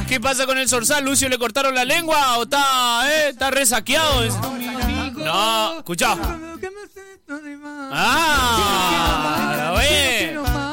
¿Qué pasa con el Zorzal? ¿Lucio le cortaron la lengua o está resaqueado? No, escuchá. ¿Ah?